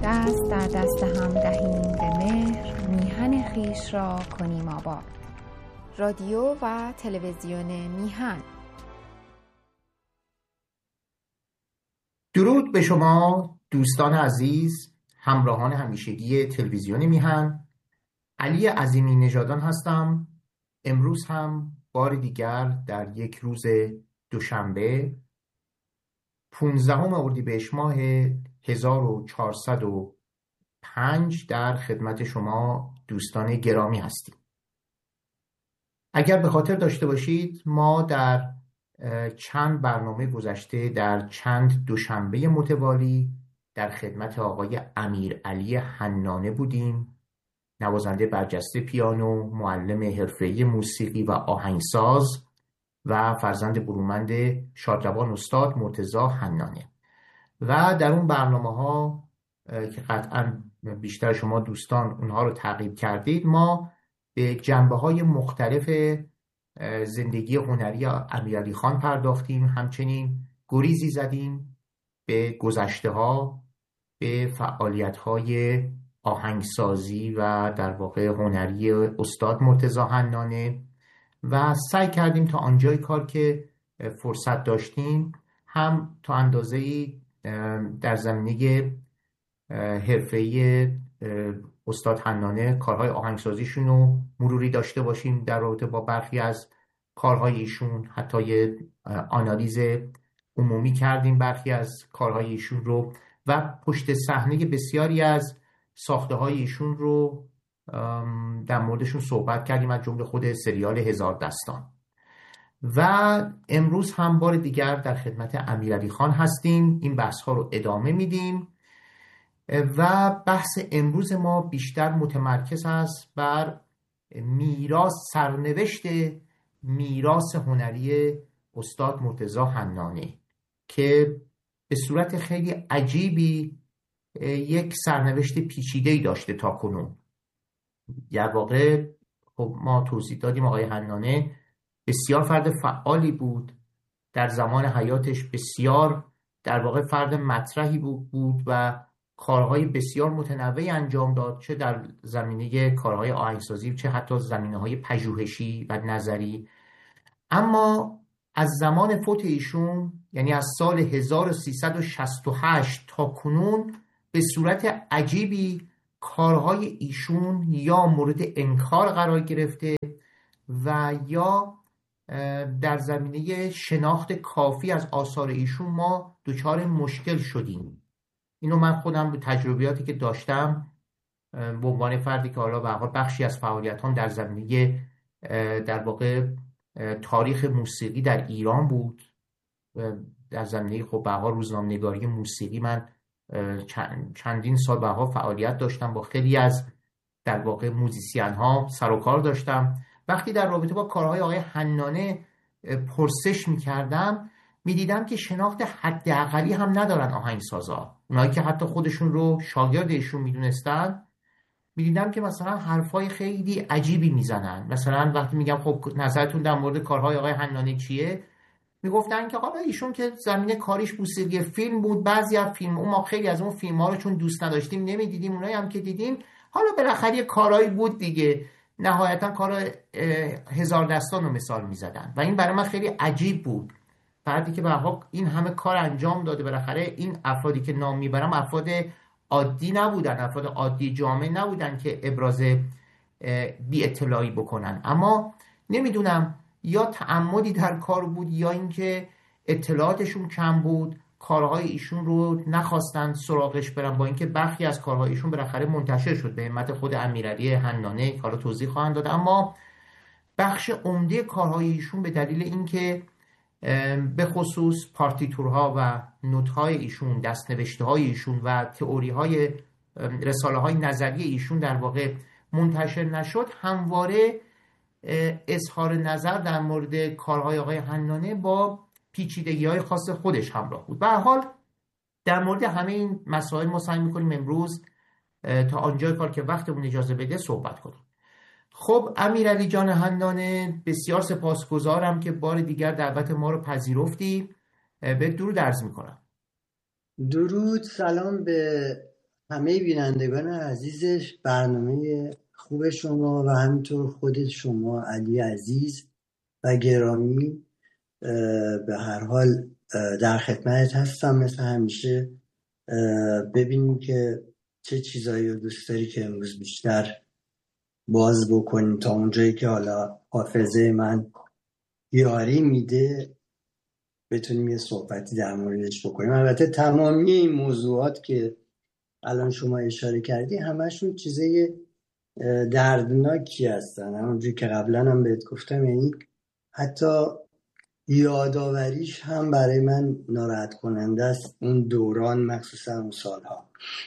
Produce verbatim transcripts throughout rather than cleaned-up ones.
دست در دست هم دهیم به مهر، میهن خویش را کنیم آباد. رادیو و تلویزیون میهن. درود به شما دوستان عزیز، همراهان همیشگی تلویزیون میهن. علی عظیمی نژادان هستم. امروز هم بار دیگر در یک روز دوشنبه پانزدهم اردیبهشت ماه هزار و چهارصد و پنج در خدمت شما دوستان گرامی هستیم. اگر به خاطر داشته باشید ما در چند برنامه گذشته در چند دوشنبه متوالی در خدمت آقای امیرعلی حنانه بودیم، نوازنده برجسته پیانو، معلم حرفه‌ای موسیقی و آهنگساز و فرزند برومند شادروان استاد مرتضی حنانه. و در اون برنامه ها که قطعا بیشتر شما دوستان اونها رو تعقیب کردید، ما به جنبه های مختلف زندگی هنری امیرعلی خان پرداختیم. همچنین گریزی زدیم به گذشته ها، به فعالیت های آهنگسازی و در واقع هنری استاد مرتضی حنانه و سعی کردیم تا آنجای کار که فرصت داشتیم هم تا اندازه‌ای در زمینه حرفه‌ای استاد حنانه کارهای آهنگسازیشون رو مروری داشته باشیم در رابطه با برخی از کارهای ایشون. حتی یه آنالیز عمومی کردیم برخی از کارهای ایشون رو و پشت صحنه بسیاری از ساخته های ایشون رو در موردشون صحبت کردیم، از جمله خود سریال هزار دستان. و امروز هم بار دیگر در خدمت امیرعلی خان هستیم، این بحث ها رو ادامه میدیم و بحث امروز ما بیشتر متمرکز است بر میراث، سرنوشت میراث هنری استاد مرتضی حنانه که به صورت خیلی عجیبی یک سرنوشت پیچیده‌ای داشته تا کنون. در واقع خب ما توضیح دادیم آقای حنانه بسیار فرد فعالی بود، در زمان حیاتش بسیار در واقع فرد مطرحی بود و کارهای بسیار متنوعی انجام داد، چه در زمینه کارهای آهنگسازی چه حتی زمینه‌های پژوهشی و نظری. اما از زمان فوت ایشون، یعنی از سال هزار و سیصد و شصت و هشت تا کنون، به صورت عجیبی کارهای ایشون یا مورد انکار قرار گرفته و یا در زمینه شناخت کافی از آثار ایشون ما دچار مشکل شدیم. اینو من خودم به تجربیاتی که داشتم به عنوان فردی که حالا به هر حال بخشی از فعالیتام در زمینه در واقع تاریخ موسیقی در ایران بود، در زمینه خب به هر حال روزنامه‌نگاری موسیقی من چندین سال به هر حال فعالیت داشتم، با خیلی از در واقع موزیسین ها سر و کار داشتم. وقتی در رابطه با کارهای آقای حنانه پرسش می‌کردم می‌دیدم که شناخت حداقلی هم ندارن آهنگسازا، اونایی که حتی خودشون رو شاگرد ایشون می‌دونستن. می‌دیدم که مثلا حرفای خیلی عجیبی میزنن. مثلا وقتی میگم خب نظرتون در مورد کارهای آقای حنانه چیه، میگفتن که حالا ایشون که زمینه کاریش موسیقی فیلم بود، بعضی از فیلم اون ما خیلی از اون فیلم‌ها رو چون دوست نداشتیم نمی‌دیدیم، اونایی هم که دیدیم حالا بالاخره کارایی بود دیگه. نهایتا کار هزار دستان رو مثال می‌زدن و این برای من خیلی عجیب بود. فردی که به هر حال این همه کار انجام داده، بالاخره این افرادی که نام میبرم افراد عادی نبودن، افراد عادی جامعه نبودن که ابراز بی اطلاعی بکنن. اما نمیدونم یا تعمدی در کار بود یا اینکه اطلاعاتشون کم بود، کارهای ایشون رو نخواستن سراغش برن، با اینکه برخی از کارهای ایشون بالاخره منتشر شد به همت خود امیرعلی حنانه که حالا توضیح خواهند داد. اما بخش عمده کارهای ایشون به دلیل اینکه به خصوص پارتیتورها و نوت‌های ایشون، دست‌نوشته‌های ایشون و تئوری‌های رساله‌های نظری ایشون در واقع منتشر نشد، همواره اظهار نظر در مورد کارهای آقای حنانه با پیچیدگی‌های خاص خودش همراه بود. به هر حال در مورد همه این مسائل ما سعی می‌کنیم امروز تا آنجای کار که وقتمون اجازه بده صحبت کنیم. خب امیرعلی جان حنانه، بسیار سپاسگزارم که بار دیگر دعوت ما رو پذیرفتی. به درود عرض میکنم. درود، سلام به همه بینندگان عزیز برنامه خوب شما و همینطور خود شما علی عزیز و گرامی، به هر حال در خدمت هستم مثل همیشه. ببینیم که چه چیزایی رو دوست داری که امروز بیشتر باز بکنیم تا اونجایی که حالا حافظه من یاری میده بتونیم یه صحبتی در موردش بکنیم. البته تمامی این موضوعات که الان شما اشاره کردی همشون چیزای دردناکی هستن، همونجوری که قبلا هم بهت گفتم. یعنی حتی یادآوریش هم برای من ناراحت کننده است، اون دوران مخصوصا اون سالها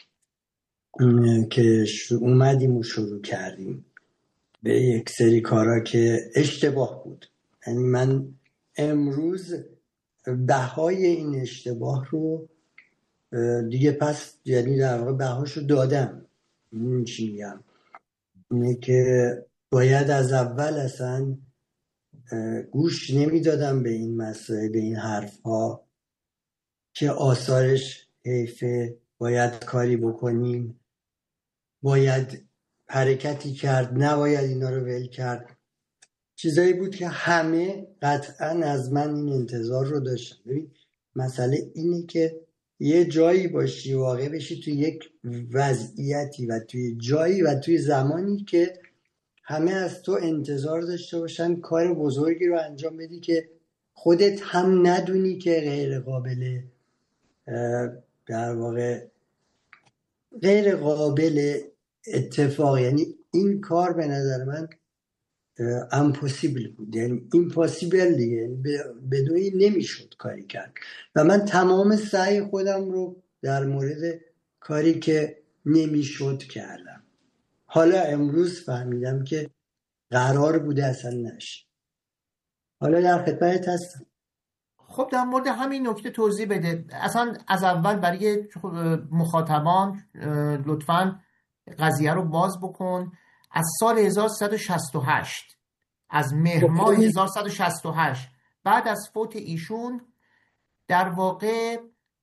که اومدیم و شروع کردیم به یک سری کارا که اشتباه بود. یعنی من امروز بهای این اشتباه رو دیگه پس یعنی در واقع بهاشو دادم. این چی میگم اینه که باید از اول اصلا گوش نمیدادم به این مسائل، به این حرف ها که آثارش حیفه، باید کاری بکنیم، باید حرکتی کرد، نباید اینا رو ول کرد. چیزایی بود که همه قطعا از من این انتظار رو داشتن. ببین مسئله اینه که یه جایی باشی، واقع بشی توی یک وضعیتی و توی جایی و توی زمانی که همه از تو انتظار داشته باشن کار بزرگی رو انجام بدی که خودت هم ندونی که غیر قابل در واقع غیر قابل اتفاق. یعنی این کار به نظر من امپوسیبل بود، یعنی ایمپاسیبل دیگه، یعنی به نوعی نمیشد کاری کرد. و من تمام سعی خودم رو در مورد کاری که نمیشد کردم. حالا امروز فهمیدم که قرار بوده اصلا نشه. حالا در خدمت هستم. خب در مورد همین نکته توضیح بده. اصلا از اول برای مخاطبان لطفاً قضیه رو باز بکن. از سال هزار و سیصد و شصت و هشت، از مهر ماه هزار و سیصد و شصت و هشت بعد از فوت ایشون، در واقع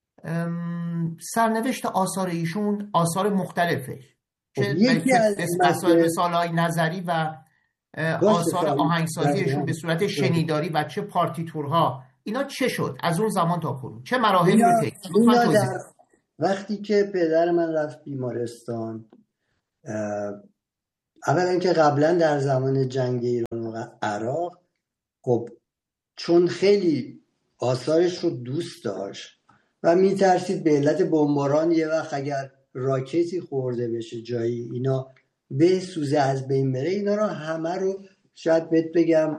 سرنوشت آثار ایشون آثار مختلفه، چه مثالهای نظری و آثار آهنگسازی ایشون به صورت شنیداری و چه پارتیتورها، اینا چه شد از اون زمان تا کنون، چه مراحلی رو طی کرد؟ وقتی که پدر من رفت بیمارستان، اولا که قبلا در زمان جنگ ایران و عراق، خب چون خیلی آثارش رو دوست داشت و میترسید به علت بمباران یه وقت اگر راکتی خورده بشه جایی اینا به سوزه از بین بره، اینا رو همه رو شاید بهت بگم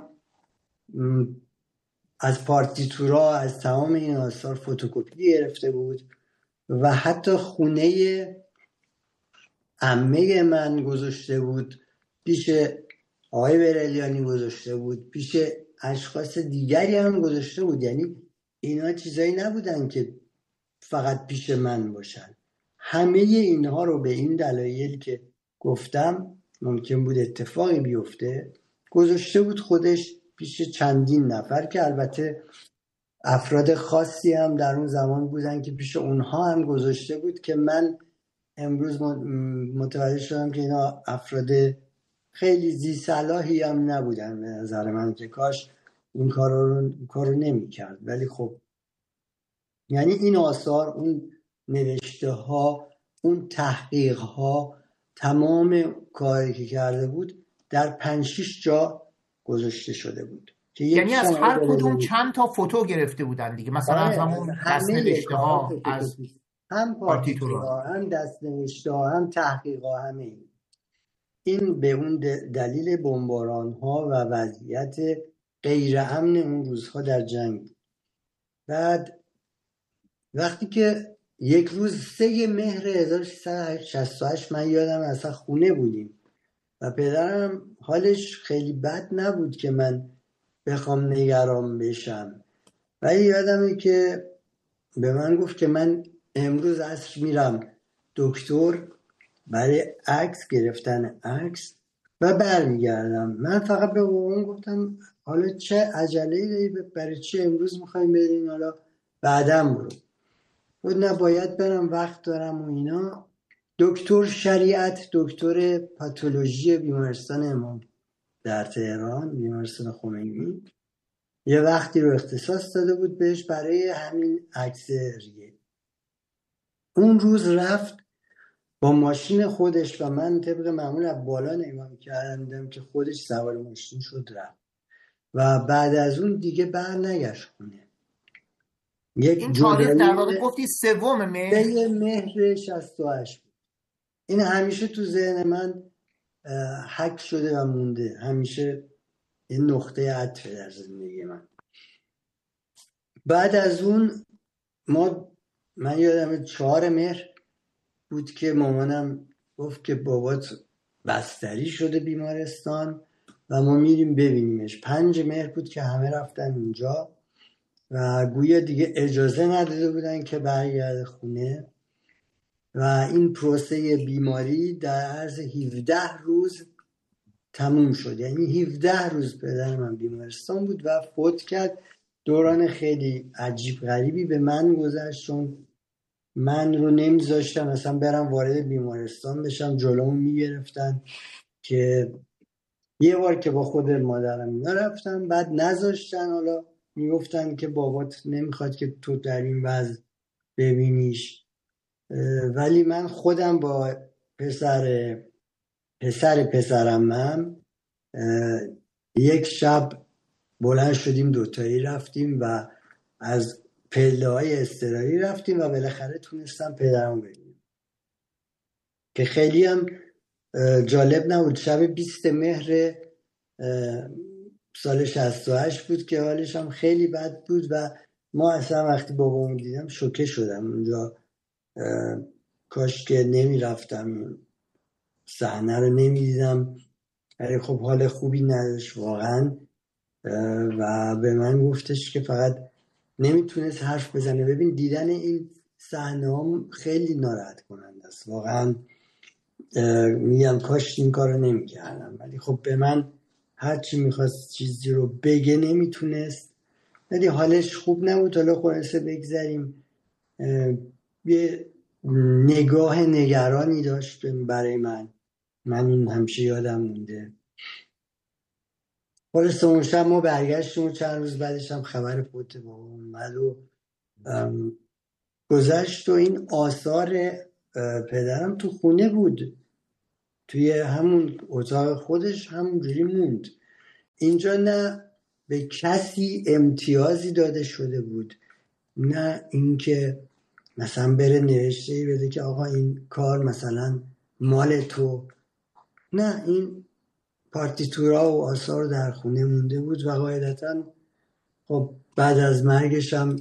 از پارتیتورا، از تمام این آثار فتوکپی گرفته بود و حتی خونه عمه من گذاشته بود، پیش آقای برلیانی گذاشته بود، پیش اشخاص دیگری هم گذاشته بود. یعنی اینا چیزایی نبودن که فقط پیش من باشن. همه اینها رو به این دلایل که گفتم ممکن بود اتفاقی بیفته گذاشته بود خودش پیش چندین نفر، که البته افراد خاصی هم در اون زمان بودن که پیش اونها هم گذاشته بود که من امروز متوجه شدم که اینا افراد خیلی ذی صلاحی هم نبودن به نظر من، که کاش این کار رو کارو نمی کرد. ولی خب یعنی این آثار، اون نوشته ها، اون تحقیق ها، تمام کاری که کرده بود در پنج شش جا گذاشته شده بود. یعنی از هر کدوم چند تا فوتو گرفته بودن دیگه، مثلا از همون دست نوشته ها، از هم پارتیتورها، هم دست نوشته ها، هم تحقیق ها، همه این. این به اون دلیل بمباران ها و وضعیت غیر امن اون روزها در جنگ. بعد وقتی که یک روز سه مهر هزار و سیصد و شصت و هشت من یادم اصلا خونه بودیم و پدرم حالش خیلی بد نبود که من بخوام نگران بشم، ولی یادمه که به من گفت که من امروز عصر میرم دکتر برای عکس گرفتن عکس و برمیگردم. من فقط به بابام گفتم حالا چه عجله‌ای داری، برای چی امروز میخوایم بریم، حالا بعدم برو. بود نه باید برم، وقت دارم و اینا. دکتر شریعت، دکتر پاتولوژی بیمارستان امام در تهران، بیمارستان خمینی، یه وقتی رو اختصاص داده بود بهش برای همین عکس ریه. اون روز رفت با ماشین خودش و من طبق معمول از بالا نگاه کردم، دیدم که خودش سوار ماشین شد رفت و بعد از اون دیگه بر نگشت خونه. این تاریخ در واقع گفتی سوم مهر مهر شصت و هشت بود. این همیشه تو ذهن من حک شده و مونده، همیشه این نقطه عطف در زندگی من. بعد از اون ما من یادم چهار مهر بود که مامانم گفت که بابات بستری شده بیمارستان و ما میریم ببینیمش. پنج مهر بود که همه رفتن اونجا و گویا دیگه اجازه نداده بودن که برگرده خونه و این پروسه بیماری در عرض هفده روز تموم شد. یعنی هفده روز پدر من بیمارستان بود و فوت کرد. دوران خیلی عجیب غریبی به من گذشت، چون من رو نمیذاشتم مثلا برم وارد بیمارستان بشم، جلومو میگرفتن که یه بار که با خود مادرم اینا رفتم، بعد نذاشتن، حالا میگفتن که بابات نمیخواد که تو در این وضع ببینیش. ولی من خودم با پسر پسر پسرمم یک شب بلند شدیم دوتایی رفتیم و از پله های اضطراری رفتیم و بالاخره تونستم پدرم ببینیم که خیلی هم جالب نبود. شب بیست مهر سال شصت و هشت بود که حالش هم خیلی بد بود و ما اصلا وقتی بابامو دیدم شوکه شدم اونجا. کاش که نمی رفتم صحنه رو نمی دیدم، ولی خب حال خوبی نداشت واقعا و به من گفتش که فقط نمیتونست حرف بزنه. ببین دیدن این صحنه هم خیلی ناراحت کننده است واقعا. میگم کاش این کار رو نمی کردم، ولی خب به من هرچی میخواست چیزی رو بگه نمیتونست، ولی حالش خوب نبود. حالا خلاصه بگذاریم، یه نگاه نگرانی داشت برای من، من این همیشه یادم مونده. خلاصه اون شب ما برگشتیم و چند روز بعدش هم خبر فوت بابا اومد و گذشت و این آثار پدرم تو خونه بود، توی همون اتاق خودش همونجوری موند. اینجا نه به کسی امتیازی داده شده بود، نه اینکه مثلا بره نوشته‌ای بده که آقا این کار مثلا مال تو، نه، این پارتیتورا و آثار در خونه مونده بود و قاعدتا خب بعد از مرگش هم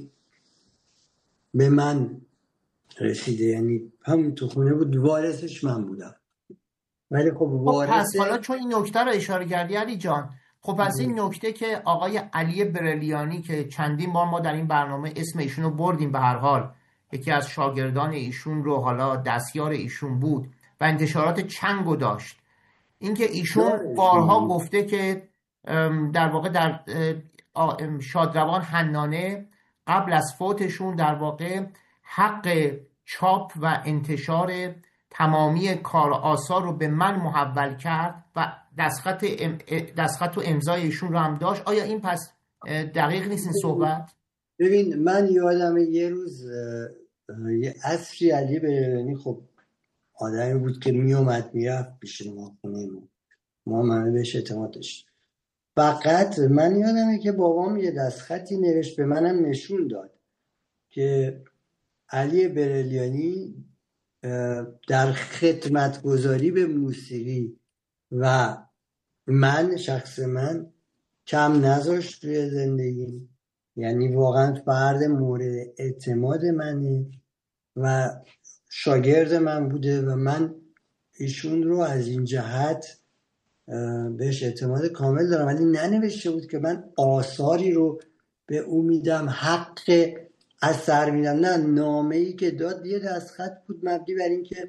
به من رسیده، یعنی هم تو خونه بود، وارثش من بودم. ولی خب وارث خب پس حالا چون این نکته رو اشاره کردی علی جان، خب پس این نکته که آقای علی بریلیانی که چندین بار ما در این برنامه اسم ایشون رو بردیم، به هر حال یکی از شاگردان ایشون رو، حالا دستیار ایشون بود و انتشارات چنگو داشت، اینکه ایشون بارها گفته که در واقع در شادروان حنانه قبل از فوتشون در واقع حق چاپ و انتشار تمامی کار آثار رو به من محول کرد و دستخط دستخط و امضای ایشون رو هم داشت. آیا این پس دقیق نیست این صحبت؟ ببین من یادم یه روز یه عصری علی بریلیانی خب آدمی بود که می اومد می رفت پیش ما خونه ما ما منو بهش اعتماد داشت. فقط من یادمه که بابام یه دستخطی نوشت به منم نشون داد که علی بریلیانی در خدمتگزاری به موسیقی و من شخص من کم نذاشت توی زندگی، یعنی واقعا فرد مورد اعتماد منه و شاگرد من بوده و من ایشون رو از این جهت بهش اعتماد کامل دارم. ولی ننوشته بود که من آثاری رو به او میدم، حق اثر میدم، نه، نامه‌ای که داد یه دستخط بود مبنی بر این که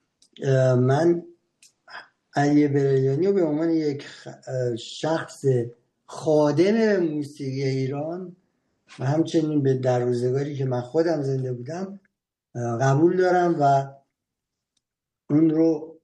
من علی بریلیانی رو به عنوان یک شخص خادم موسیقی ایران و همچنین به در روزگاری که من خودم زنده بودم قبول دارم و اون رو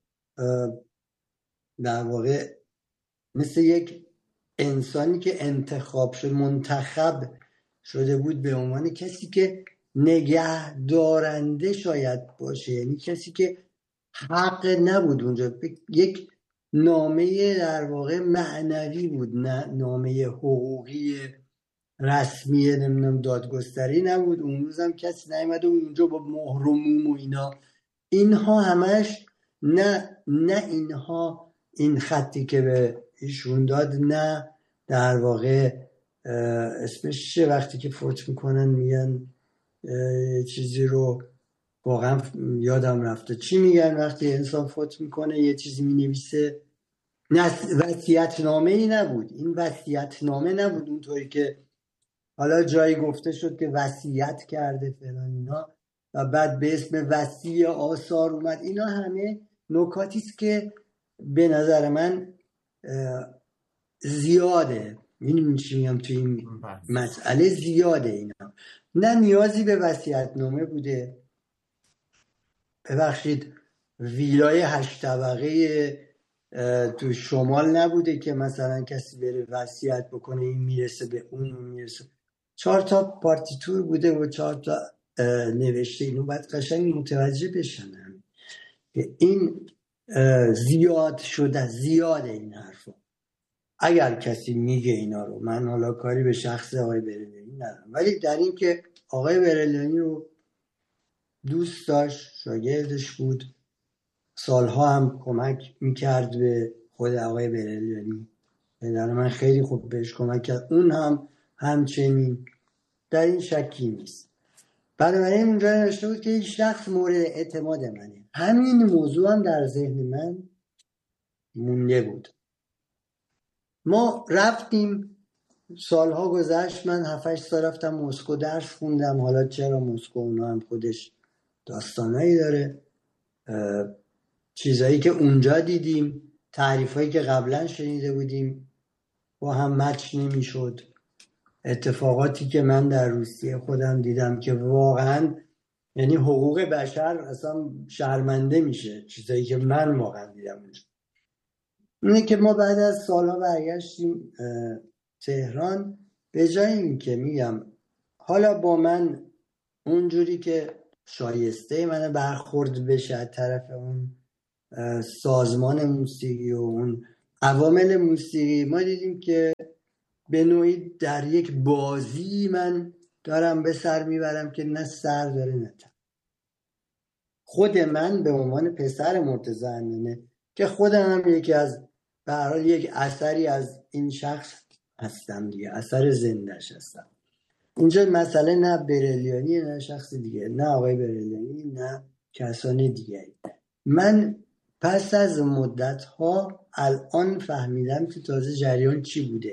در واقع مثل یک انسانی که انتخاب شد، منتخب شده بود به عنوان کسی که نگه دارنده شاید باشه، یعنی کسی که حق نبود اونجا، یک نامه در واقع معنوی بود، نه نامه حقوقی رسمی نمیدونم دادگستری نبود. اون روز هم کسی نیامده بود اونجا با مهر و موم و اینا، اینها همش نه نه اینها این خطی که به ایشون داد، نه در واقع اسمش چه وقتی که فوت میکنن میگن چیزی رو واقعا یادم رفته چی میگن وقتی انسان فوت میکنه یه چیزی مینویسه، وصیت نامه ای نبود، این وصیت نامه نبود اونطوری که حالا جایی گفته شد که وصیت کرده فلان اینا و بعد به اسم وصی آثار اومد. اینا همه نکاتی است که به نظر من زیاده، می‌دونی چی میگم توی این مسئله زیاده. اینا نه نیازی به وصیت نامه بوده، ببخشید ویلای هشت طبقه تو شمال نبوده که مثلا کسی بره وصیت بکنه این میرسه به اون اون میرسه، چهار تا پارتیتور بوده و چهار تا نوشته. اینو باید قشنگ متوجه بشن که این زیاد شده، زیاده این حرفا. اگر کسی میگه اینا رو، من حالا کاری به شخص آقای برلیانی ندارم، ولی در این که آقای برلیانی رو دوست داشت، شاگردش بود، سالها هم کمک میکرد به خود آقای برلیانی، در من خیلی خوب بهش کمک کرد، اون هم همچنین، در این شکی نیست. بنابراین اونجا نوشته بود که این شخص مورد اعتماد منه. همین موضوع هم در ذهن من مونده بود. ما رفتیم، سالها گذشت، من هفت هشت سال رفتم مسکو درس خوندم. حالا چرا مسکو، اونا هم خودش داستانایی داره، چیزایی که اونجا دیدیم، تعریفایی که قبلا شنیده بودیم با هم مچ نمیشد، اتفاقاتی که من در روسیه خودم دیدم که واقعا یعنی حقوق بشر اصلا شرمنده میشه، چیزایی که من واقعا دیدم اونجا. اینه که ما بعد از سالها برگشتیم تهران، به جای این که میگم حالا با من اونجوری که شایسته من برخورد بشه از طرف اون سازمان موسیقی و اون عوامل موسیقی، ما دیدیم که به نوعی در یک بازی من دارم به سر میبرم که نه سر داره نه تن. خود من به عنوان پسر مرتضی امینه که خودم هم یکی از به هر حال یک اثری از این شخص هستم دیگه، اثر زنده‌اش هستم. اینجا مسئله نه برلیانی نه شخص دیگه، نه آقای برلیانی نه کسان دیگه. من پس از مدت ها الان فهمیدم که تازه جریان چی بوده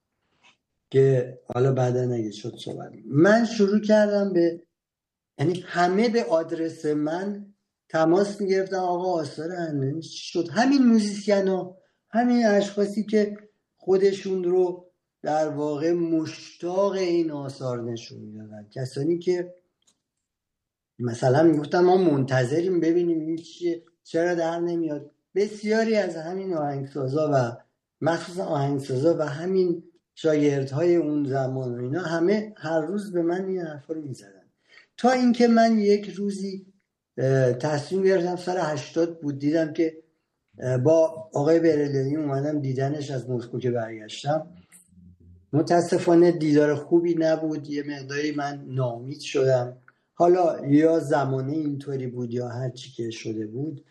که حالا بعدا نگه شد صحبت. من شروع کردم به، یعنی همه به آدرس من تماس میگرفتن، آقا آثار همین شد. همین موزیسین ها، همین اشخاصی که خودشون رو در واقع مشتاق این آثار نشون میدادن، کسانی که مثلا میگفتن ما منتظریم ببینیم این چیه، چرا در نمیاد. بسیاری از همین آهنگسازا و مخصوصا آهنگسازا و همین شاگردهای اون زمان و اینا همه هر روز به من این حرفا رو میزدن، تا اینکه من یک روزی تصمیم گرفتم، سال هشتاد بود، دیدم که با آقای برلیانی اومدم دیدنش از مسکو که برگشتم. متاسفانه دیدار خوبی نبود، یه مقداری من ناامید شدم. حالا یا زمانه اینطوری بود یا هر چی که شده بود،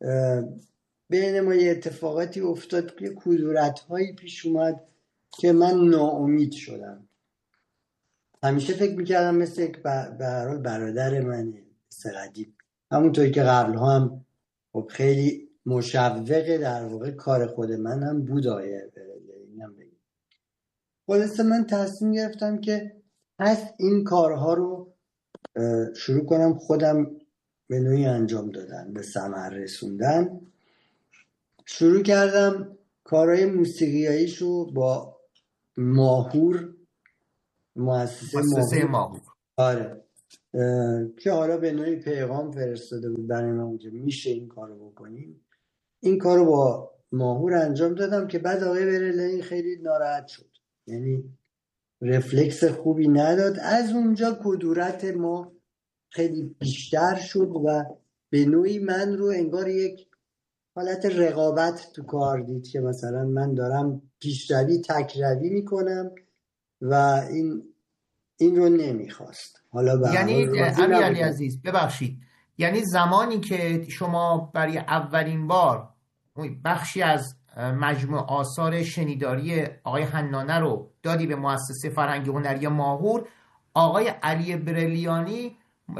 بین ما یه اتفاقاتی افتاد که کدورت‌هایی پیش اومد که من ناامید شدم. همیشه فکر میکردم مثل یک به هر حال برادر منه، مثل قدیم، همونطوری که قبلها هم خب خیلی مشوق در واقع کار خود من هم بود. آیه اینم بگیم خلاصه من تصمیم گرفتم که پس این کارها رو شروع کنم خودم به نوعی انجام دادن، به ثمر رسوندن. شروع کردم کارهای موسیقیاییش رو با ماهور، مؤسسه مؤسسه ماهور, ماهور. آره که حالا به نوعی پیغام فرستاده بود برای من که میشه این کارو بکنیم. این کارو با ماهور انجام دادم که بعد آقای برلینی خیلی ناراحت شد، یعنی رفلکس خوبی نداد. از اونجا کدورت ما خیلی بیشتر شد و به نوعی من رو انگار یک حالت رقابت تو کار دید که مثلا من دارم پیشروی تکروی میکنم و این این رو نمیخواست. حالا یعنی امیرعلی عزیز ببخشید، یعنی زمانی که شما برای اولین بار بخشی از مجموع آثار شنیداری آقای حنانه رو دادی به مؤسسه فرهنگی هنری ماهور، آقای علی بریلیانی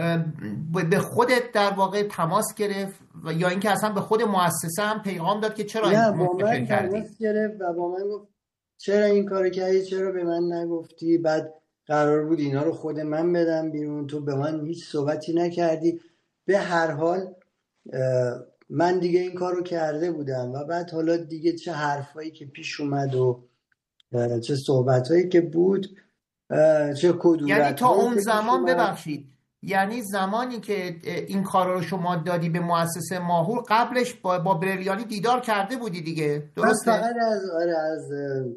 به خودت در واقع تماس گرفت و یا اینکه اصلا به خود مؤسسه هم پیغام داد که چرا این با من تماس گرفت و با من گفت چرا این کارو کردی، چرا به من نگفتی؟ بعد قرار بود اینا رو خود من بدم بیرون، تو به من هیچ صحبتی نکردی. به هر حال من دیگه این کارو کرده بودم و بعد حالا دیگه چه حرفایی که پیش اومد و چه صحبتایی که بود، چه کدورت، یعنی تا اون زمان ببخشید، یعنی زمانی که این کار رو شما دادی به مؤسسه ماهور، قبلش با, با بریلیانی دیدار کرده بودی دیگه، درسته؟ من فقط از آره از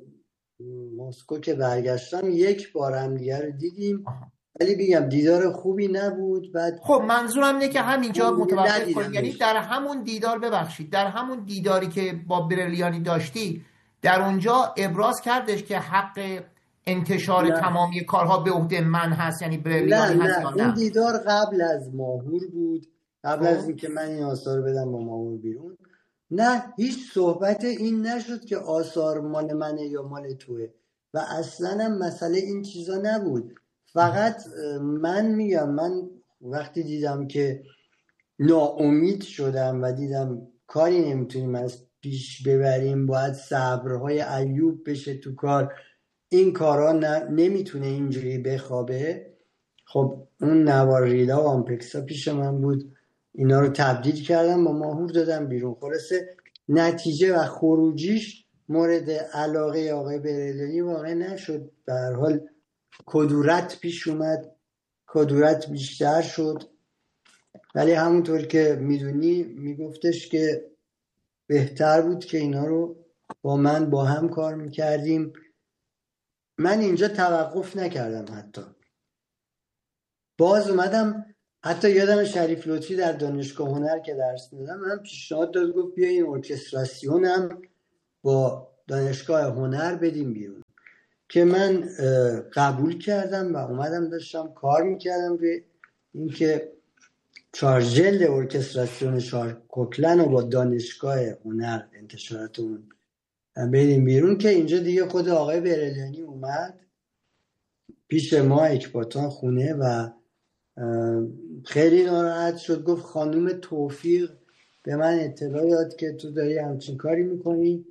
مسکو که برگشتم یک بار هم دیگه رو دیدیم، ولی بگم دیدار خوبی نبود. بعد خب منظورم اینه که همینجا متوقف کنید، یعنی در همون دیدار ببخشید در همون دیداری که با بریلیانی داشتی، در اونجا ابراز کردش که حق انتشار نه. تمامی کارها به عهده من هست، یعنی بریلیانی نه هست نه. یا نه؟ این دیدار قبل از ماهور بود، قبل از اینکه من این آثار رو بدم با ماهور بیرون. نه هیچ صحبت این نشد که آثار مال منه یا مال توه و اصلا هم مسئله این چیزا نبود. فقط من میگم من وقتی دیدم که ناامید شدم و دیدم کاری نمیتونیم از پیش ببریم، باید صبرهای ایوب بشه تو کار، این کارا نمیتونه اینجوری بخوابه. خب اون نوار ریلا و آمپکسا پیش من بود، اینا رو تبدیل کردم با ماهور دادم بیرون. خلاصه نتیجه و خروجیش مورد علاقه آقای بریلیانی واقع نشد. به هر حال کدورت پیش اومد، کدورت بیشتر شد، ولی همونطور که میدونی میگفتش که بهتر بود که اینا رو با من با هم کار میکردیم. من اینجا توقف نکردم، حتی باز اومدم، حتی یادم شریف لطفی در دانشگاه هنر که درس میدادم من پیشنهاد داد، گفت بیا این ارکستراسیون هم با دانشگاه هنر بدیم بیرون، که من قبول کردم و اومدم داشتم کار میکردم به اینکه چهار جلد ارکستراسیون شارل کوکلن رو با دانشگاه هنر انتشاراتمون بدیم بیرون. که اینجا دیگه خود آقای بریلیانی اومد پیش ما اکباتان خونه و خیلی ناراحت شد، گفت خانم توفیق به من اطلاع داد که تو داری همچین کاری میکنی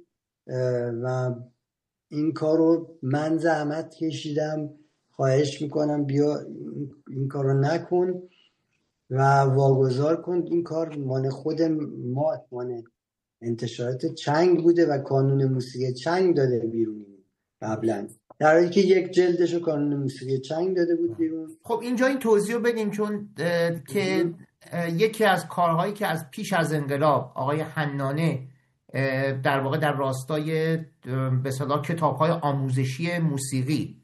و این کارو من زحمت کشیدم، خواهش میکنم بیا این کارو نکن و واگذار کن، این کار مال خود ما، مال انتشارات چنگ بوده و کانون موسیقی چنگ داده بیرون قبلا، در حالی که یک جلدشو کانون موسیقی چنگ داده بود بیرون. خب اینجا این توضیح رو بدیم، چون که یکی از کارهایی که از پیش از انقلاب آقای حنانه در واقع در راستای به اصطلاح کتاب‌های آموزشی موسیقی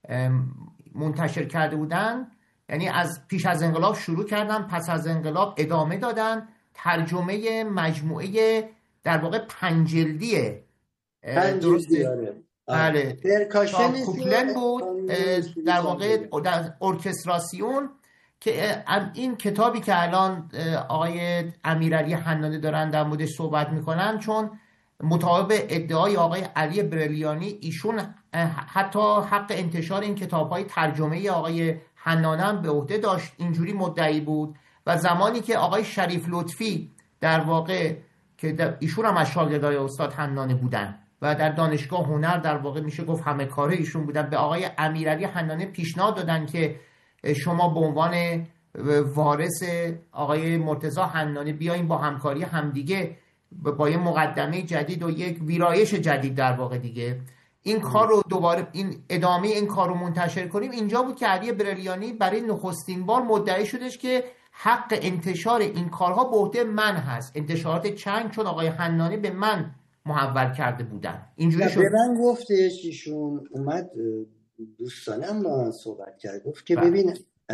منتشر کرده بودن، یعنی از پیش از انقلاب شروع کردن، پس از انقلاب ادامه دادن، ترجمه مجموعه در واقع پنجلدیه درسته؟ بله، شارل کوکلن بود در واقع در ارکستراسیون، که این کتابی که الان آقای امیرعلی حنانه دارن در موردش صحبت میکنن، چون مطابق ادعای آقای علی بریلیانی ایشون حتی حق انتشار این کتاب‌های ترجمه آقای حنانه هم به عهده داشت، اینجوری مدعی بود. و زمانی که آقای شریف لطفی در واقع که ایشون هم از شاگردای استاد حنانه بودن و در دانشگاه هنر در واقع میشه گفت همه کاره ایشون بودن، به آقای امیرعلی حنانه پیشنهاد دادن که شما به عنوان وارث آقای مرتضی حنانه بیاین با همکاری همدیگه با یه مقدمه جدید و یک ویرایش جدید در واقع دیگه این کار رو دوباره این ادامه این کار رو منتشر کنیم، اینجا بود که علی بریلیانی برای نخستین بار مدعی شدش که حق انتشار این کارها به عهده من هست، انتشارات چنگ، چون آقای حنانی به من محول کرده بودن. اینجوری شد. به من گفتش ایشون، اومد دوستانم با من صحبت کرد، گفت که ببین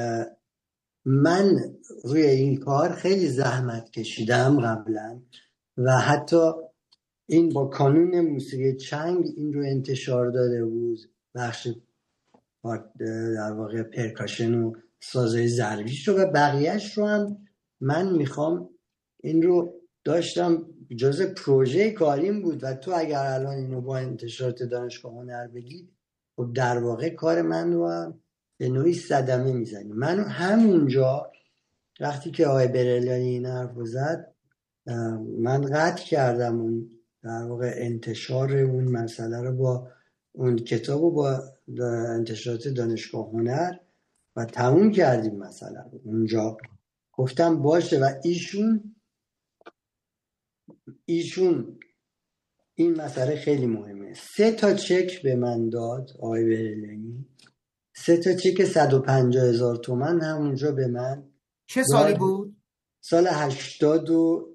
من روی این کار خیلی زحمت کشیدم قبلا و حتی این با کانون موسیقی چنگ این رو انتشار داده بود، بخش در واقع پرکاشن و سازهای ضربیش رو، و بقیهش رو هم من میخوام این رو داشتم جزء پروژه کاریم بود و تو اگر الان اینو با انتشارات دانشگاه هنر بگی، خب در واقع کار من رو هم به نوعی صدمه میزنی. من همونجا وقتی که آقای بریلیانی این حرف رو زد، من قطع کردم اون در واقع انتشار اون مسئله رو، با اون کتاب رو با انتشارات دانشگاه هنر و تموم کردیم مسئله رو. اونجا گفتم باشه و ایشون ایشون این مسئله خیلی مهمه. سه تا چک به من داد آقای بریلیانی، سه تا چک صد و پنجاه هزار تومان همونجا به من. چه سالی بود؟ سال هشتاد و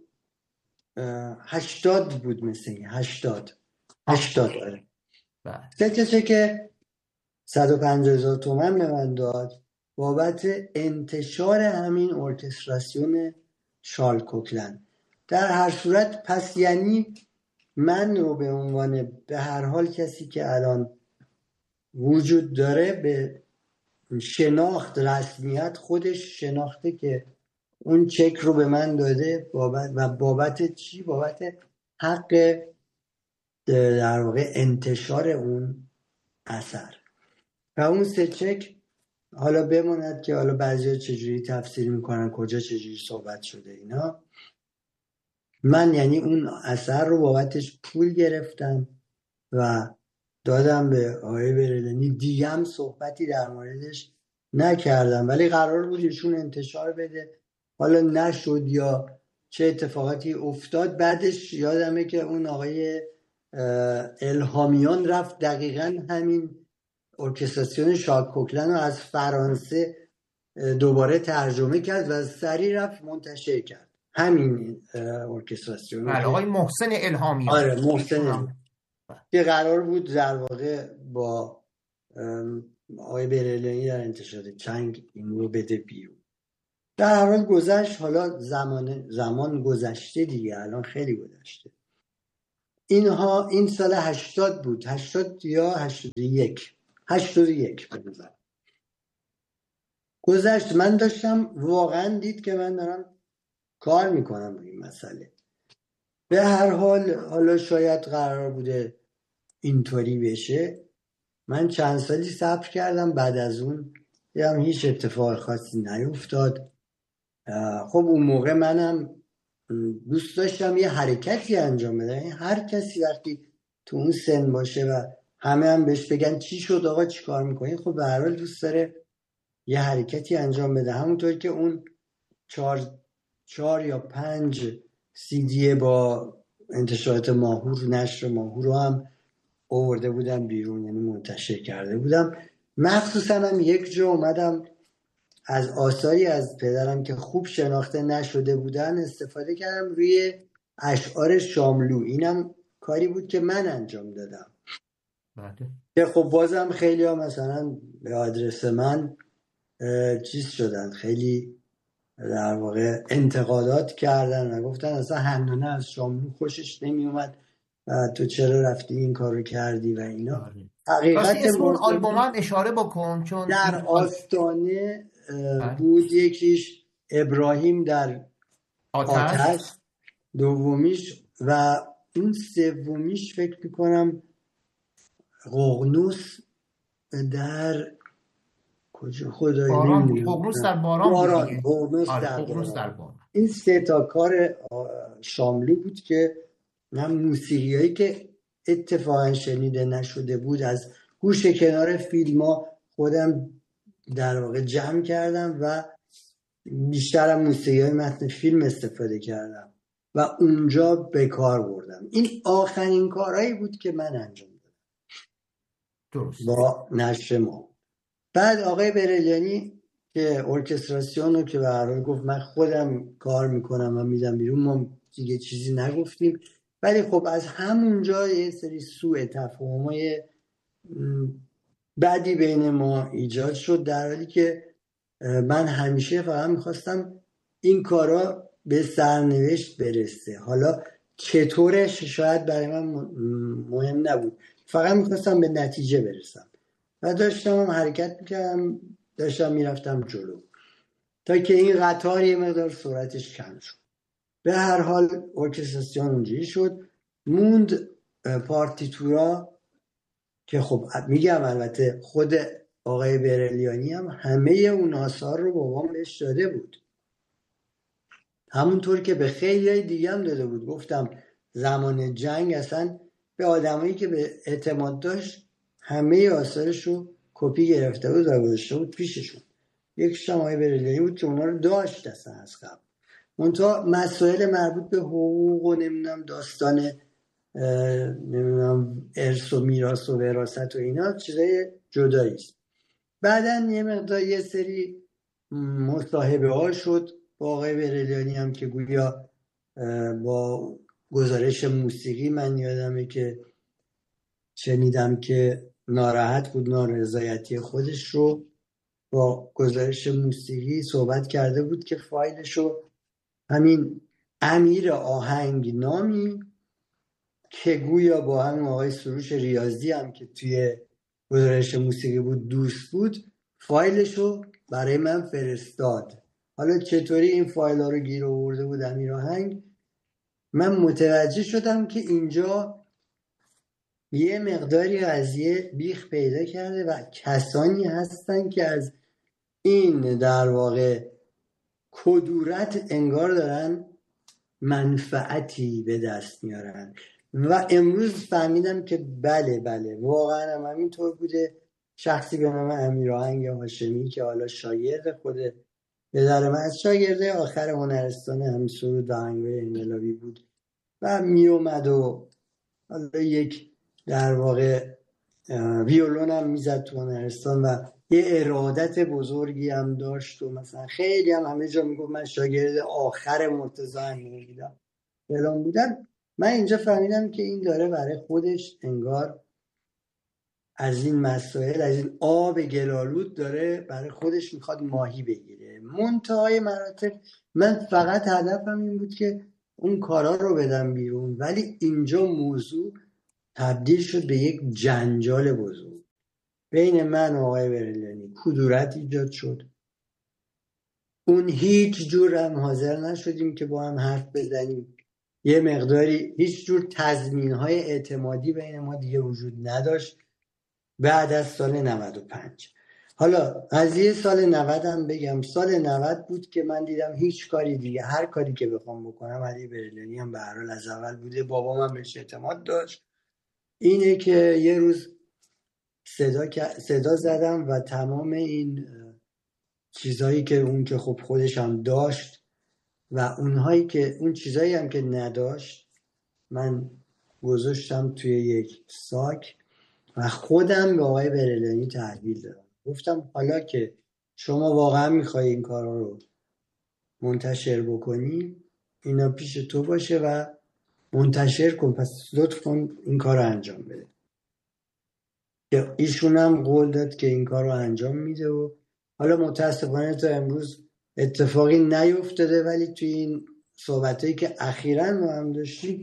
هشتاد بود، مثل این هشتاد هشتاد آره. سه تا چک صد و پنجاه هزار تومان به من داد بابت انتشار همین ارکستراسیون شارل کوکلن. در هر صورت پس یعنی من رو به عنوان به هر حال کسی که الان وجود داره به شناخت رسمیت خودش شناخته که اون چک رو به من داده بابت و بابت چی؟ بابت حق در واقع انتشار اون اثر. و اون سه چک حالا بماند که حالا بعضیا چجوری تفسیر میکنن کجا چجوری صحبت شده اینا. من یعنی اون اثر رو بابتش پول گرفتم و دادم به آقای بریلیانی، دیگه هم صحبتی در موردش نکردم، ولی قرار بود ایشون انتشار بده. حالا نشد یا چه اتفاقاتی افتاد بعدش یادمه که اون آقای الهامیان رفت دقیقاً همین ارکستراسیون شارل کوکلن رو از فرانسه دوباره ترجمه کرد و سریع رفت منتشر کرد همین ارکستراسیون. بله آقای محسن الهامیان. آره محسن که قرار بود در واقع با آقای بریلیانی در انتشار چنگ این رو بده بیرون. در هر حال گذشت، حالا زمان زمان گذشته دیگه، الان خیلی گذشته. اینها این سال هشتاد بود، هشتاد یا هشتاد و یک هشتاد و یک بگذار گذشت. من داشتم واقعا دید که من دارم کار میکنم روی این مسئله. به هر حال حالا شاید قرار بوده اینطوری بشه. من چند سالی صبر کردم، بعد از اون دیدم هیچ اتفاق خاصی نیفتاد. خب اون موقع منم دوست داشتم یه حرکتی انجام بدم. هر کسی وقتی تو اون سن باشه و همه هم بهش بگن چی شد آقا چی کار میکنی، خب به هر حال دوست داره یه حرکتی انجام بده. همونطور که اون چهار, چهار یا پنج سی دی با انتشارات ماهور، نشر ماهور رو هم آورده بودم بیرون، یعنی منتشر کرده بودم. مخصوصا هم یک جا اومدم از آثاری از پدرم که خوب شناخته نشده بودن استفاده کردم روی اشعار شاملو. اینم کاری بود که من انجام دادم که خب بازم خیلی ها مثلا به آدرس من چیز شدن، خیلی در واقع انتقادات کردن و گفتن اصلا حنانه از شاملو خوشش نمی اومد و تو چرا رفتی این کارو کردی و اینا. حقیقت اسم اون آلبوم هم اشاره بکن، چون در آستانه بود، یکیش ابراهیم در آتش, آتش دومیش و این سومیش فکر میکنم ققنوس در کجا خدایی نمیدونم، ققنوس در باران, باران. ققنوس در, ققنوس در باران. این سه تا کار شاملو بود که هم موسیقی هایی که اتفاقا شنیده نشده بود از گوش کنار فیلم ها خودم در واقع جمع کردم و بیشترم موسیقی های متن فیلم استفاده کردم و اونجا به کار بردم. این آخرین کارهایی بود که من انجام دادم. درست. با نشر ما. بعد آقای برلیانی که ارکستراسیون رو که به هر حال گفت من خودم کار میکنم و میدم بیرون، ما دیگه چیزی نگفتیم. ولی خب از همونجا یه سری سوء تفاهم‌های بعدی بین ما ایجاد شد، در حالی که من همیشه فقط میخواستم این کارا به سرنوشت برسه. حالا چطورش شاید برای من مهم نبود، فقط میخواستم به نتیجه برسم و داشتم هم حرکت میکردم، داشتم میرفتم جلو تا که این قطار یه مقدار سرعتش کم شد. به هر حال ارکستراسیون اونجوری شد، موند پارتیتورا که خب میگم البته خود آقای برلیانی هم همه اون آثار رو بابام بهش داده بود، همونطور که به خیلی دیگه هم داده بود. گفتم زمان جنگ اصلا به آدمایی که به اعتماد داشت همه آثارش رو کپی گرفته بود و گذاشته بود پیششون. یکیش هم آقای برلیانی بود که اونا رو داشت اصلا از قبل. منتها مسائل مربوط به حقوق و نمیدونم داستان نمیدونم ارث و میراث و وراثت و اینا چیزای جدایی است. بعدن یه مقدار یه سری مصاحبه ها شد با آقای برلیانی هم که گویا با گزارش موسیقی من یادمه که شنیدم که ناراحت بود، نارضایتی خودش رو با گزارش موسیقی صحبت کرده بود که فایلش رو همین امیر آهنگ نامی که گویا با هم آقای سروش ریاضی هم که توی گزارش موسیقی بود دوست بود، فایلشو برای من فرستاد. حالا چطوری این فایل ها رو گیر آورده بود امیر آهنگ، من متوجه شدم که اینجا یه مقداری قضیه بیخ پیدا کرده و کسانی هستن که از این در واقع کدورت انگار دارن منفعتی به دست میارن. و امروز فهمیدم که بله بله واقعا هم همینطور بوده. شخصی به نام امیر آهنگ هاشمی که حالا شاگرد خود پدر من، از شاگرده آخر هنرستان همین سرود و آهنگای انقلابی بود و می اومد و حالا یک در واقع ویولون هم میزد تو هنرستان و یه ارادت بزرگی هم داشت و مثلا خیلی هم همه جا میگفت من شاگرد آخر مرتضی امیرآقی فلان بودم. من اینجا فهمیدم که این داره برای خودش انگار از این مسائل، از این آب گلالود داره برای خودش میخواد ماهی بگیره. منتهای مراتب من فقط هدفم این بود که اون کارا رو بدم بیرون، ولی اینجا موضوع تبدیل شد به یک جنجال بزرگ بین من و آقای برلیانی. کدورت ایجاد شد. اون هیچ جور هم حاضر نشدیم که با هم حرف بزنیم. یه مقداری هیچ جور تضمین‌های اعتمادی بین ما دیگه وجود نداشت بعد از سال نود و پنج. حالا قضیه سال نود هم بگم، سال نود بود که من دیدم هیچ کاری دیگه، هر کاری که بخوام بکنم علی برلیانی هم به هر حال از اول بوده، بابام هم بهش اعتماد داشت. اینه که یه روز صدا صدا زدم و تمام این چیزایی که اون که خب خودش هم داشت و اونهایی که اون چیزایی هم که نداشت من گذاشتم توی یک ساک و خودم به آقای برلیانی تحویل دادم. گفتم حالا که شما واقعا میخوای این کارا رو منتشر بکنی، اینا پیش تو باشه و منتشر کن، پس لطف کن این کار رو انجام بده. که ایشون هم قول داد که این کار رو انجام میده و حالا متاسفانه تا امروز اتفاقی نیفتاده، ولی توی این صحبتایی که اخیراً ما هم داشتیم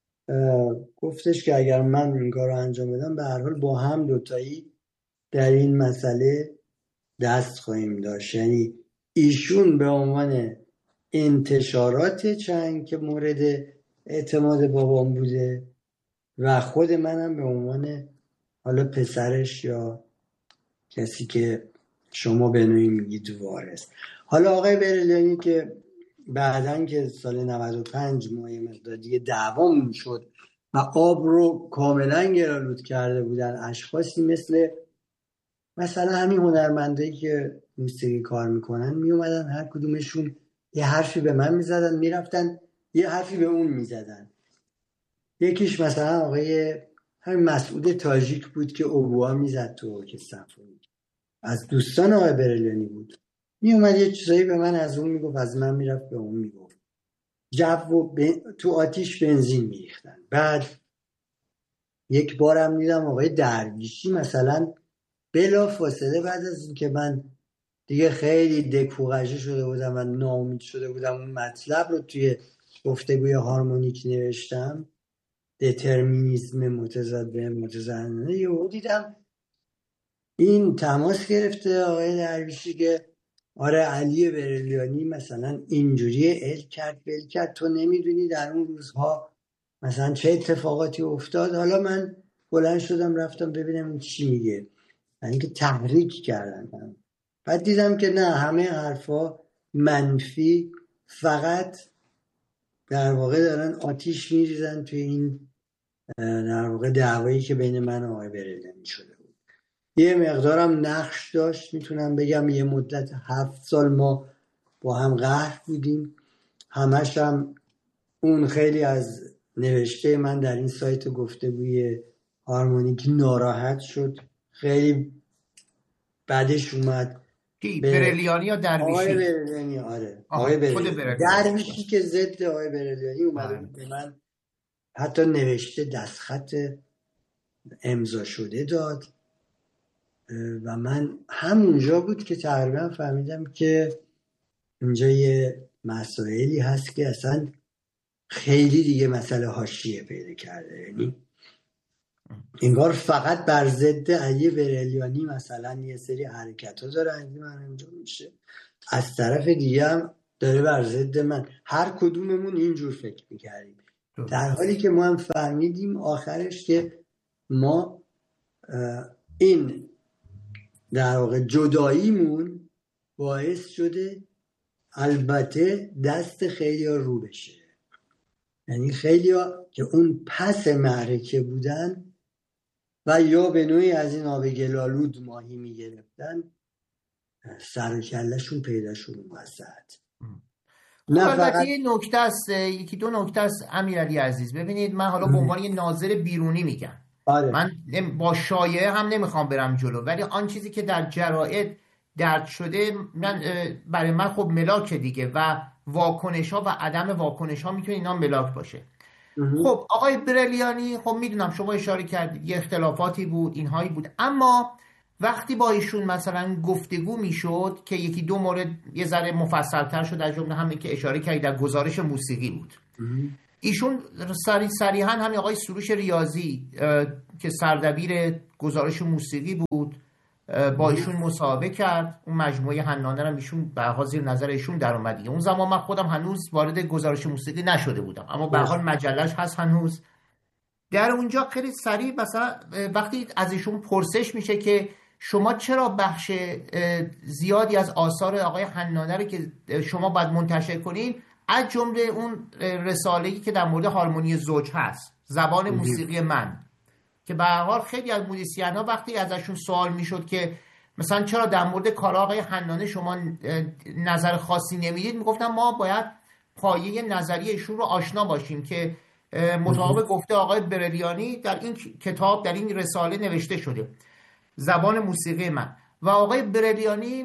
گفتش که اگر من این کار رو انجام بدم به هر حال با هم دوتایی در این مسئله دست خواهیم داشت. یعنی ایشون به عنوان انتشارات چنگ که مورد اعتماد بابام بوده و خود منم به عنوان حالا پسرش یا کسی که شما به نوعی میگید وارث. حالا آقای برلیانی که بعدن که سال نود و پنج ماه مقدار دیگه دعوامون شد و آب رو کاملا گرالود کرده بودن اشخاصی مثل مثلا همین هنرمندایی که موسیقی کار میکنن میومدن هر کدومشون یه حرفی به من میزدن، میرفتن یه حرفی به اون میزدن. یکیش مثلا آقای همین مسعود تاجیک بود که اوبوا میزد تو ارکستر سمفونیک، از دوستان آقای بریلیانی بود. می اومد یه چیزایی به من از اون میگفت، از من میرفت به اون میگفت. جو ب... تو آتیش بنزین میریختن. بعد یک بارم دیدم آقای درویشی مثلا بلا فاصله بعد از این که من دیگه خیلی دکوغجه شده بودم و ناامید شده بودم، اون مطلب رو توی گفتگوی هارمونیک نوشتم، دترمینیسم متضاد به متضادانه، یهو دیدم این تماس گرفته آقای درویشی که آره علی بریلیانی مثلا اینجوری ال کرد بل کرد، تو نمیدونی در اون روزها مثلا چه اتفاقاتی افتاد. حالا من بلند شدم رفتم ببینم این چی میگه، یعنی که تحریک کردن. بعد دیدم که نه، همه حرفا منفی، فقط در واقع دارن آتیش میریزن توی این در واقع دعوایی که بین من و آقای بریلیانی شده بود. یه مقدارم نقش داشت، میتونم بگم یه مدت هفت سال ما با هم قهر بودیم. همش هم اون خیلی از نوشته من در این سایت گفتگوی هارمونیک ناراحت شد، خیلی بعدش اومد. کی بریلیانی یا درویشی؟ آقای بریلیانی. آره آقای بریلیانی. درویشی که ضد آقای بریلیانی اومده به من حتی نوشته دستخط امضا شده داد و من همونجا بود که تقریبا فهمیدم که اینجا یه مسائلی هست که اصلا خیلی دیگه مسئله حاشیه پیدا کرده. یعنی انگار فقط بر ضد علی بریلیانی مثلا یه سری حرکت ها داره انجام میشه، از طرف دیگه هم داره بر ضد من. هر کدوممون اینجور فکر میکردیم، در حالی که ما هم فهمیدیم آخرش که ما این در واقع جداییمون باعث شده البته دست خیلی ها رو بشه. یعنی خیلی ها که اون پس معرکه بودن و یا به نوعی از این آب گلالود ماهی میگرفتن، سر و کلشون پیدا شد اون وسط. نه فقط یه نکته است، یکی دو نکته است امیرعلی عزیز. ببینید من حالا به عنوان یه ناظر بیرونی میگم، آره. من با شایعه هم نمیخوام برم جلو، ولی آن چیزی که در جراید درد شده من برای من خب ملاک دیگه و واکنش ها و عدم واکنش ها میتونه اینا ملاک باشه. خب آقای بریلیانی خب میدونم شما اشاره کردید یه اختلافاتی بود، اینهایی بود، اما وقتی با ایشون مثلا گفتگو میشد که یکی دو مورد یه ذره مفصل‌تر شد، از جمله همین که اشاره کردید در گزارش موسیقی بود. ایشون سری صریحاً همین آقای سروش ریاضی که سردبیر گزارش موسیقی بود با ایشون مصاحبه کرد. اون مجموعه حنانه رو ایشون به هر حال زیر نظر ایشون در اومد دیگه. اون زمان من خودم هنوز وارد گزارش موسیقی نشده بودم، اما به هر حال مجله‌اش هست هنوز. در اونجا خیلی سریع مثلا وقتی از ایشون پرسش میشه که شما چرا بخش زیادی از آثار آقای حنانه رو که شما باید منتشر کنین، از جمله اون رساله‌ای که در مورد هارمونی زوج هست، زبان موسیقی من، که به هر حال خیلی از موزیسین‌ها وقتی ازشون سوال میشد که مثلا چرا در مورد کار آقای حنانه شما نظر خاصی نمیدید، میگفتن ما باید پایه نظریه ایشون رو آشنا باشیم که مطابق گفته آقای بریلیانی در این کتاب، در این رساله نوشته شده زبان موسیقی من. و آقای بریلیانی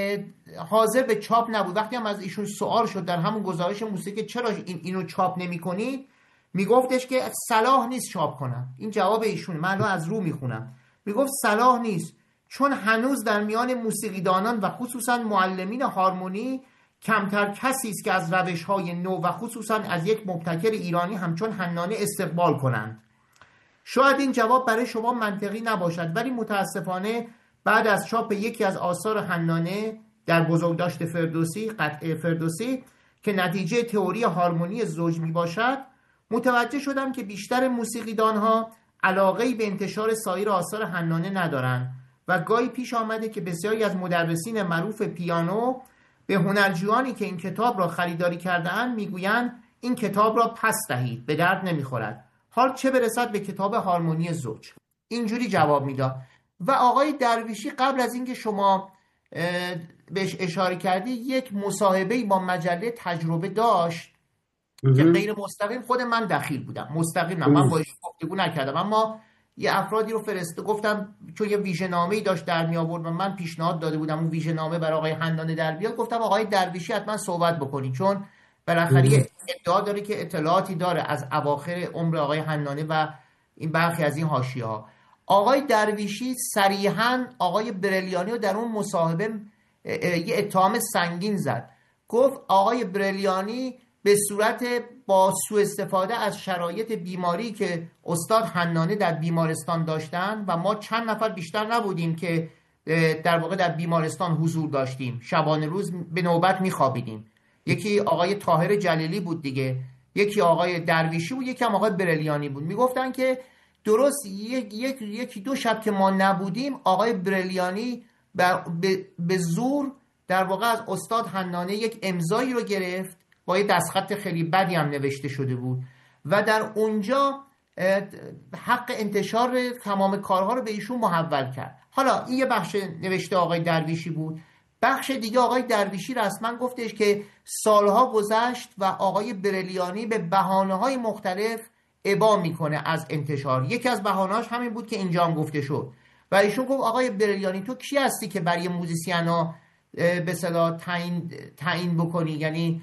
حاضر به چاپ نبود. وقتی هم از ایشون سوال شد در همون گزارش موسیقی چرا این اینو چاپ نمی‌کنید، میگفتش که صلاح نیست چاپ کنم. این جواب ایشون، من الان از رو میخونم. میگفت صلاح نیست چون هنوز در میان موسیقیدانان و خصوصا معلمین هارمونی کمتر کسی است که از روش‌های نو و خصوصا از یک مبتکر ایرانی همچون حنانه استقبال کنند. شاید این جواب برای شما منطقی نباشد، ولی متاسفانه بعد از چاپ یکی از آثار حنانه در بزرگداشت فردوسی، قطعه فردوسی که نتیجه تئوری هارمونی زوج می باشد، متوجه شدم که بیشتر موسیقیدانها علاقه‌ای به انتشار سایر آثار حنانه ندارند و گاهی پیش آمده که بسیاری از مدرسین معروف پیانو به هنرجویانی که این کتاب را خریداری کرده‌اند میگویند این کتاب را پس دهید، به درد نمیخورد، حال چه برسد به کتاب هارمونی زوج. اینجوری جواب میداد. و آقای درویشی قبل از اینکه شما بهش اشاره کردی یک مصاحبه‌ای با مجله تجربه داشت که غیر مستقیم خود من دخیل بودم، مستقیم نه، من با ایشون گفتگو نکردم، اما یه افرادی رو فرسته، گفتم چون یه ویژه‌نامه‌ای داشت در می آورد و من پیشنهاد داده بودم اون ویژه‌نامه برای آقای حنانه در بیاد، گفتم آقای درویشی حتما صحبت بکنی، چون بالاخره ادعا داره که اطلاعاتی داره از اواخر عمر آقای حنانه و این برخی از این حاشیه‌ها. آقای درویشی صریحاً آقای بریلیانی رو در اون مصاحبه یه اتهام سنگین زد. گفت آقای بریلیانی به صورت با سوء استفاده از شرایط بیماری که استاد حنانه در بیمارستان داشتن و ما چند نفر بیشتر نبودیم که در واقع در بیمارستان حضور داشتیم، شبانه روز به نوبت میخوابیدیم. یکی آقای طاهر جلیلی بود دیگه، یکی آقای درویشی بود، یکی هم آقای بریلیانی بود. میگفتن که درست یک یک یکی دو شب که ما نبودیم آقای بریلیانی به زور در واقع از استاد حنانه یک امضایی رو گرفت با یه دستخط خیلی بدی هم نوشته شده بود و در اونجا حق انتشار تمام کارها رو به ایشون محول کرد. حالا این یه بخش نوشته آقای درویشی بود. بخش دیگه آقای درویشی رسما گفتش که سالها گذشت و آقای بریلیانی به بهانه‌های مختلف ابا میکنه از انتشار. یکی از بهانه‌هاش همین بود که اینجا هم گفته شد و ایشون گفت آقای بریلیانی تو کی هستی که برای موزیسینا به اصطلاح تعیین تعیین بکنی، یعنی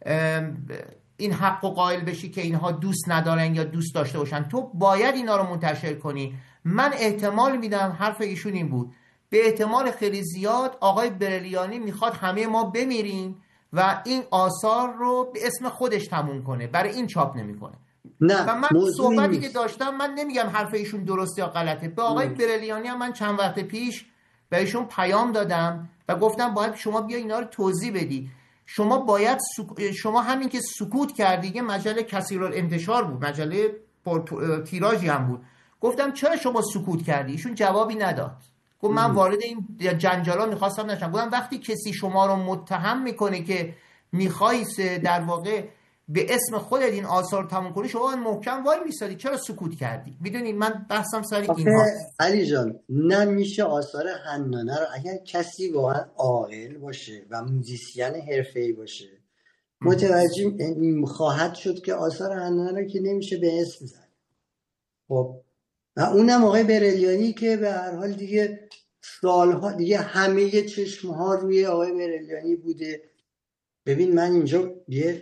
این حق و قائل بشی که اینها دوست ندارن یا دوست داشته باشن، تو باید اینا رو منتشر کنی. من احتمال میدم حرف ایشون این بود، به احتمال خیلی زیاد آقای بریلیانی میخواد همه ما بمیریم و این آثار رو به اسم خودش تموم کنه، برای این چاپ نمیکنه. نه و من صحبتی که داشتم، من نمیگم حرف ایشون درست یا غلطه، به آقای بریلیانی هم من چند وقت پیش به ایشون پیام دادم و گفتم باید شما بیا اینا رو توضیح بدی. شما باید سک... شما همین که سکوت کردی، یه مجله کثیرالانتشار بود، مجله تیراژی هم بود، گفتم چرا شما سکوت کردی؟ ایشون جوابی نداد. گفت من وارد این جنجالا میخواستم نشم. گفتم وقتی کسی شما رو متهم میکنه که میخوای در واقع به اسم خودت این آثار تموم کنی، شما محکم وای میسادی، چرا سکوت کردی؟ میدونید من بحثم سر این هاست. علی جان نمیشه آثار حنانه رو اگر کسی واقعا عاقل باشه و موزیسین حرفه‌ای باشه متوجه خواهد شد که آثار حنانه رو که نمیشه به اسم زد. خب و اونم آقای بریلیانی که به هر حال دیگه سالها دیگه همه چشمها روی آقای بریلیانی بوده. ببین من اینجا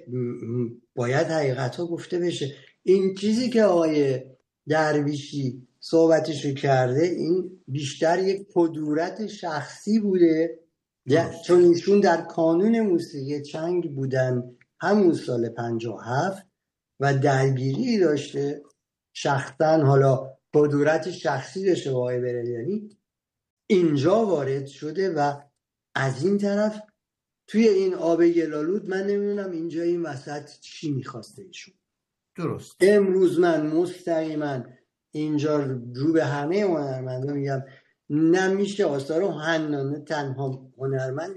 باید حقیقت ها گفته بشه. این چیزی که آقای درویشی صحبتشو کرده این بیشتر یک کدورت شخصی بوده، چون ایشون در کانون موسیقی چنگ بودن همون سال پنجاه و هفت و درگیری داشته شخصا، حالا کدورت شخصی داشته با آقای بریلیانی، اینجا وارد شده و از این طرف توی این آب گلالود من نمیدونم اینجا این وسط چی میخواسته ایشون. درست. امروز من مستقیما اینجا رو به همه هنرمندان میگم نمیشه آثار حنانه تنها هنرمند